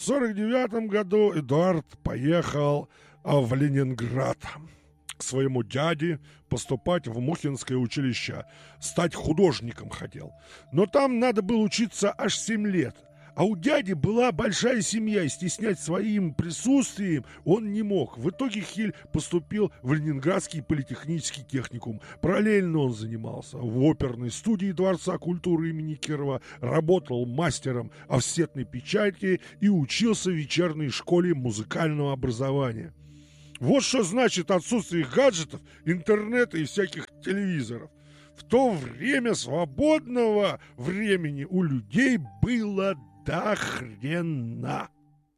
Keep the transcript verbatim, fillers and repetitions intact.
сорок девятом году Эдуард поехал а, в Ленинград к своему дяде поступать в Мухинское училище. Стать художником хотел. Но там надо было учиться аж семь лет. А у дяди была большая семья, и стеснять своим присутствием он не мог. В итоге Хиль поступил в Ленинградский политехнический техникум. Параллельно он занимался в оперной студии Дворца культуры имени Кирова, работал мастером офсетной печати и учился в вечерней школе музыкального образования. Вот что значит отсутствие гаджетов, интернета и всяких телевизоров. В то время свободного времени у людей было до хрена.